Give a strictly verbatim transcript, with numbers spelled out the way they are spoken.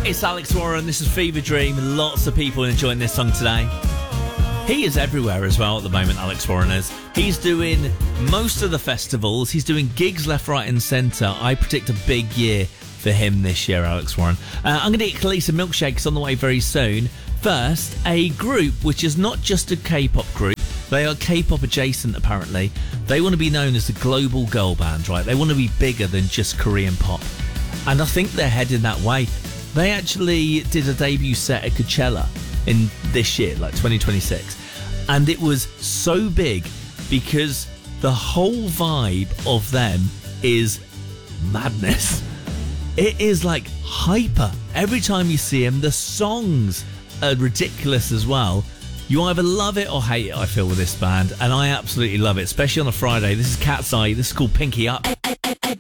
It's Alex Warren, this is Fever Dream. Lots of people enjoying this song today. He is everywhere as well at the moment, Alex Warren is. He's doing most of the festivals. He's doing gigs left, right and centre. I predict a big year for him this year, Alex Warren. Uh, I'm going to get Kalisa Milkshakes on the way very soon. First, a group which is not just a K-pop group. They are K-pop adjacent, apparently. They want to be known as a global girl band, right? They want to be bigger than just Korean pop. And I think they're heading that way. They actually did a debut set at Coachella in this year, like twenty twenty-six. And it was so big because the whole vibe of them is madness. It is like hyper. Every time you see them, the songs are ridiculous as well. You either love it or hate it, I feel, with this band. And I absolutely love it, especially on a Friday. This is Cat's Eye. This is called Pinky Up.